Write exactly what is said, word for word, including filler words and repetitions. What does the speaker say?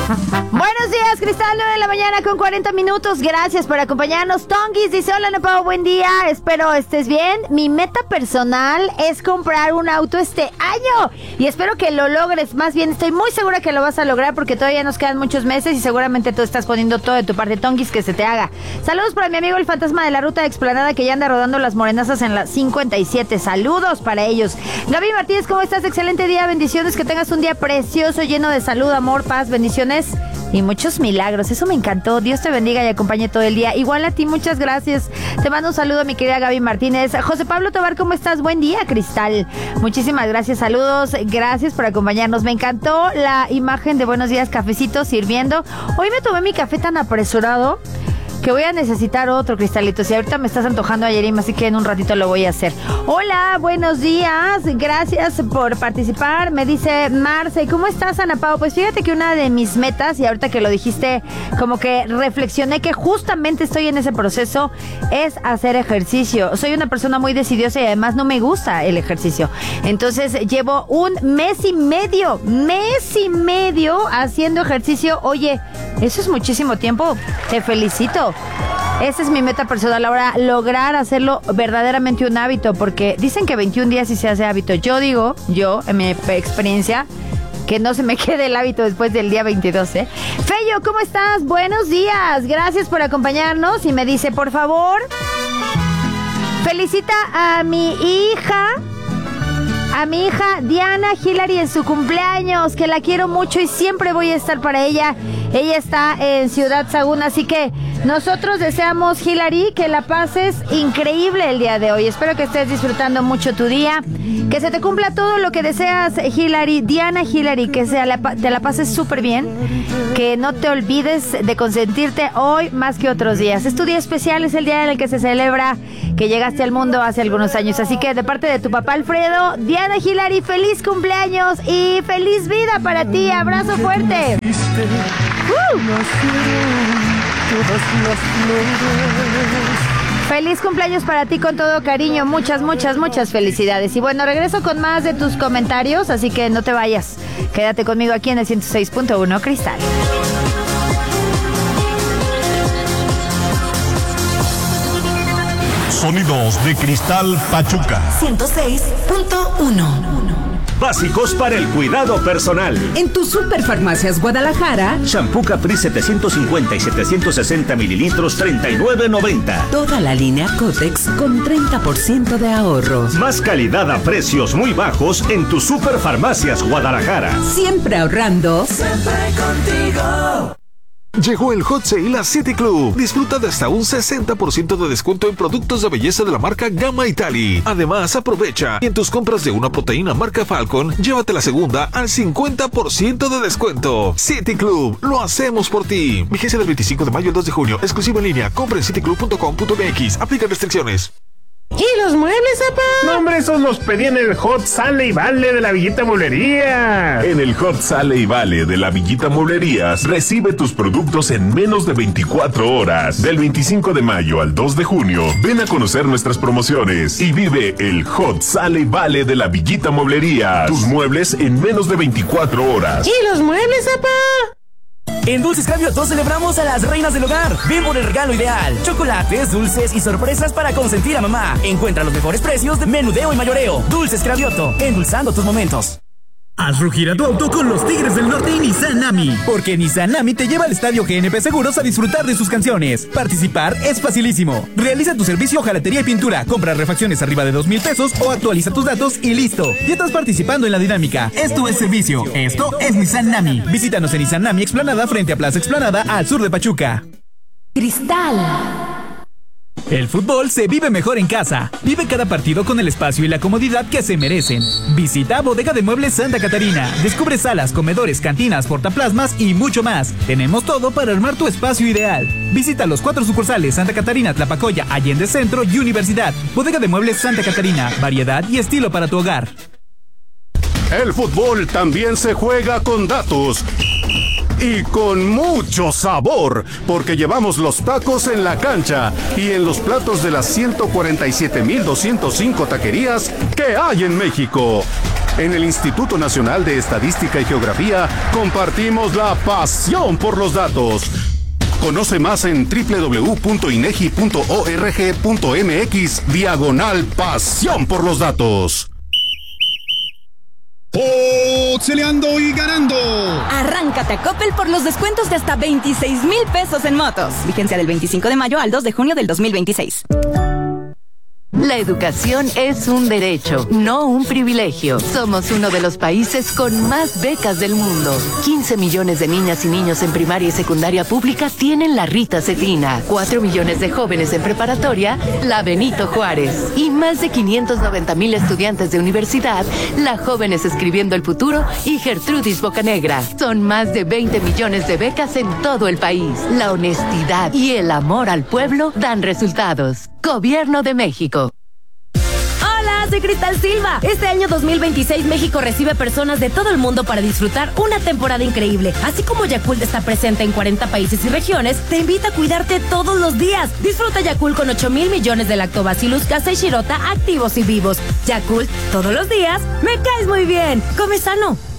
Buenos días, Cristal, nueve de la mañana con cuarenta minutos. Gracias por acompañarnos. Tonguis dice, hola, Nepao, buen día. Espero estés bien. Mi meta personal es comprar un auto este año y espero que lo logres. Más bien, estoy muy segura que lo vas a lograr porque todavía nos quedan muchos meses y seguramente tú estás poniendo todo de tu parte. Tonguis, que se te haga. Saludos para mi amigo el fantasma de la ruta de Explanada que ya anda rodando las morenazas en la cincuenta y siete. Saludos para ellos. Gaby Martínez, ¿cómo estás? Excelente día. Bendiciones. Que tengas un día precioso, lleno de salud, amor, paz, bendiciones y muchos milagros. Eso me encantó. Dios te bendiga y acompañe todo el día. Igual a ti, muchas gracias. Te mando un saludo, mi querida Gaby Martínez. José Pablo Tobar, ¿cómo estás? Buen día, Cristal. Muchísimas gracias. Saludos. Gracias por acompañarnos. Me encantó la imagen de Buenos Días Cafecito sirviendo. Hoy me tomé mi café tan apresurado que voy a necesitar otro, Cristalitos. Y ahorita me estás antojando ayer, así que en un ratito lo voy a hacer. Hola, buenos días. Gracias por participar. Me dice Marce, ¿cómo estás, Ana Pao? Pues fíjate que una de mis metas, y ahorita que lo dijiste, como que reflexioné que justamente estoy en ese proceso, es hacer ejercicio. Soy una persona muy decidiosa y además no me gusta el ejercicio. Entonces llevo un mes y medio, mes y medio haciendo ejercicio. Oye, eso es muchísimo tiempo. Te felicito. Esa es mi meta personal ahora, lograr hacerlo verdaderamente un hábito, porque dicen que veintiún días sí se hace hábito. Yo digo, yo, en mi experiencia, que no se me quede el hábito después del día veintidós, ¿eh? Feyo, ¿cómo estás? Buenos días, gracias por acompañarnos. Y me dice, por favor, felicita a mi hija, a mi hija Diana Hilary en su cumpleaños, que la quiero mucho y siempre voy a estar para ella. Ella está en Ciudad Sagún, así que nosotros deseamos, Hilary, que la pases increíble el día de hoy. Espero que estés disfrutando mucho tu día, que se te cumpla todo lo que deseas, Hilary. Diana Hilary, que sea la, te la pases súper bien, que no te olvides de consentirte hoy más que otros días. Es tu día especial, es el día en el que se celebra que llegaste al mundo hace algunos años. Así que de parte de tu papá Alfredo, Diana Hilary, feliz cumpleaños y feliz vida para ti. Abrazo fuerte. ¡Uh! Feliz cumpleaños para ti con todo cariño. Muchas, muchas, muchas felicidades. Y bueno, regreso con más de tus comentarios, así que no te vayas. Quédate conmigo aquí en el ciento seis punto uno Cristal. Sonidos de Cristal Pachuca. ciento seis punto uno. Básicos para el cuidado personal. En tu Superfarmacias Guadalajara, Shampoo Capri setecientos cincuenta y setecientos sesenta mililitros, treinta y nueve noventa. toda la línea Cotex con treinta por ciento de ahorro. Más calidad a precios muy bajos en tu Superfarmacias Guadalajara. Siempre ahorrando. Siempre contigo. Llegó el Hot Sale a City Club. Disfruta de hasta un sesenta por ciento de descuento en productos de belleza de la marca Gamma Italy. Además, aprovecha y en tus compras de una proteína marca Falcon, llévate la segunda al cincuenta por ciento de descuento. City Club, lo hacemos por ti. Vigencia del veinticinco de mayo al dos de junio. Exclusivo en línea. Compra en city club punto com punto m x. Aplica restricciones. ¿Y los muebles, papá? No, hombre, esos los pedí en el Hot Sale y Vale de la Villita Mueblería. En el Hot Sale y Vale de la Villita Mueblerías, recibe tus productos en menos de veinticuatro horas. Del veinticinco de mayo al dos de junio, ven a conocer nuestras promociones y vive el Hot Sale y Vale de la Villita Mueblerías. Tus muebles en menos de veinticuatro horas. ¿Y los muebles, papá? En Dulces Cravioto celebramos a las reinas del hogar. Ven por el regalo ideal. Chocolates, dulces y sorpresas para consentir a mamá. Encuentra los mejores precios de menudeo y mayoreo. Dulces Cravioto, endulzando tus momentos. Haz rugir a tu auto con los Tigres del Norte y Nissan Nami. Porque Nissan Nami te lleva al estadio G N P Seguros a disfrutar de sus canciones. Participar es facilísimo. Realiza tu servicio jalatería y pintura. Compra refacciones arriba de dos mil pesos o actualiza tus datos y listo. Ya estás participando en la dinámica. Esto es servicio. Esto es Nissan Nami. Visítanos en Nissan Nami Explanada frente a Plaza Explanada al sur de Pachuca. Cristal. El fútbol se vive mejor en casa. Vive cada partido con el espacio y la comodidad que se merecen. Visita Bodega de Muebles Santa Catarina. Descubre salas, comedores, cantinas, portaplasmas y mucho más. Tenemos todo para armar tu espacio ideal. Visita los cuatro sucursales Santa Catarina, Tlapacoya, Allende Centro y Universidad. Bodega de Muebles Santa Catarina. Variedad y estilo para tu hogar. El fútbol también se juega con datos. Y con mucho sabor, porque llevamos los tacos en la cancha y en los platos de las ciento cuarenta y siete mil doscientas cinco taquerías que hay en México. En el Instituto Nacional de Estadística y Geografía compartimos la pasión por los datos. Conoce más en doble u doble u doble u punto inegi punto org punto mx diagonal pasión por los datos. Boxeleando y ganando. Arráncate a Coppel por los descuentos de hasta veintiséis mil pesos en motos. Vigencia del veinticinco de mayo al dos de junio del dos mil veintiséis. La educación es un derecho, no un privilegio. Somos uno de los países con más becas del mundo. quince millones de niñas y niños en primaria y secundaria pública tienen la Rita Cetina. cuatro millones de jóvenes en preparatoria, la Benito Juárez. Y más de quinientos noventa mil estudiantes de universidad, la Jóvenes Escribiendo el Futuro y Gertrudis Bocanegra. Son más de veinte millones de becas en todo el país. La honestidad y el amor al pueblo dan resultados. Gobierno de México. Hola, soy Cristal Silva. Este año dos mil veintiséis México recibe personas de todo el mundo para disfrutar una temporada increíble. Así como Yakult está presente en cuarenta países y regiones, te invita a cuidarte todos los días. Disfruta Yakult con ocho mil millones de Lactobacillus casei shirota activos y vivos. Yakult, todos los días, me caes muy bien. Come sano.